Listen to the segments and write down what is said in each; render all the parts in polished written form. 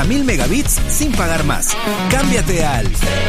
A 1000 megabits sin pagar más. Cámbiate al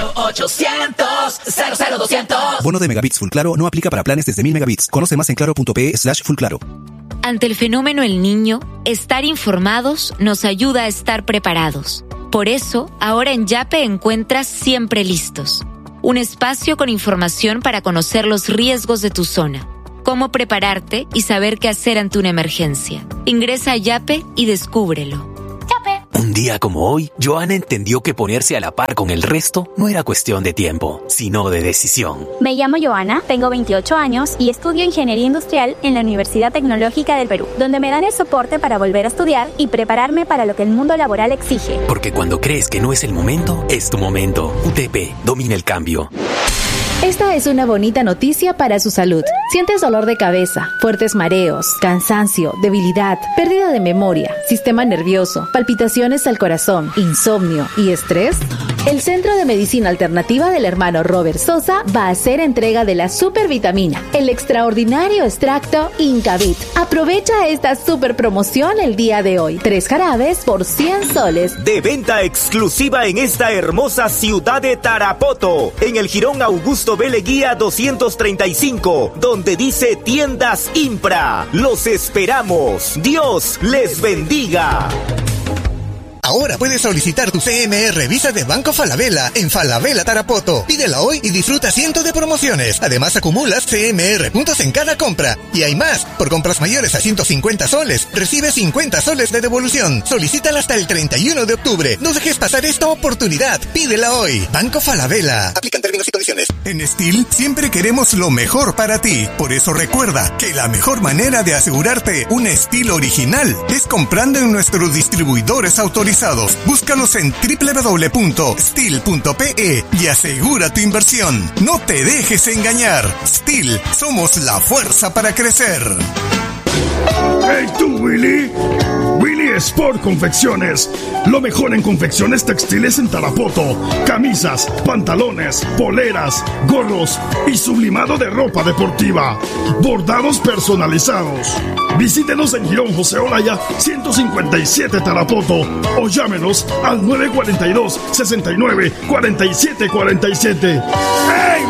0800 00200. Bono de megabits Full Claro no aplica para planes desde 1000 megabits. Conoce más en claro.pe/fullclaro. Ante el fenómeno El Niño, estar informados nos ayuda a estar preparados. Por eso, ahora en Yape encuentras Siempre Listos, un espacio con información para conocer los riesgos de tu zona, cómo prepararte y saber qué hacer ante una emergencia. Ingresa a Yape y descúbrelo. Un día como hoy, Joana entendió que ponerse a la par con el resto no era cuestión de tiempo, sino de decisión. Me llamo Joana, tengo 28 años y estudio Ingeniería Industrial en la Universidad Tecnológica del Perú, donde me dan el soporte para volver a estudiar y prepararme para lo que el mundo laboral exige. Porque cuando crees que no es el momento, es tu momento. UTP, domina el cambio. Esta es una bonita noticia para su salud. ¿Sientes dolor de cabeza, fuertes mareos, cansancio, debilidad, pérdida de memoria, sistema nervioso, palpitaciones al corazón, insomnio y estrés? El Centro de Medicina Alternativa del hermano Robert Sosa va a hacer entrega de la supervitamina, el extraordinario extracto Incavit. Aprovecha esta super promoción el día de hoy. 3 jarabes por 100 soles. De venta exclusiva en esta hermosa ciudad de Tarapoto, en el Jirón Augusto B. Leguía 235, donde dice Tiendas Impra. Los esperamos. Dios les bendiga. Ahora puedes solicitar tu CMR Visa de Banco Falabella en Falabella Tarapoto. Pídela hoy y disfruta cientos de promociones. Además acumulas CMR puntos en cada compra. Y hay más. Por compras mayores a 150 soles, recibes 50 soles de devolución. Solicítala hasta el 31 de octubre. No dejes pasar esta oportunidad. Pídela hoy. Banco Falabella. Aplican términos y condiciones. En Steel siempre queremos lo mejor para ti. Por eso recuerda que la mejor manera de asegurarte un Steel original es comprando en nuestros distribuidores autorizados. Búscalos en www.steel.pe y asegura tu inversión. No te dejes engañar. Steel, somos la fuerza para crecer. ¡Hey tú, Willy! Willy Sport Confecciones. Lo mejor en confecciones textiles en Tarapoto. Camisas, pantalones, poleras, gorros y sublimado de ropa deportiva. Bordados personalizados. Visítenos en Girón José Olaya 157 Tarapoto o llámenos al 942-69-4747.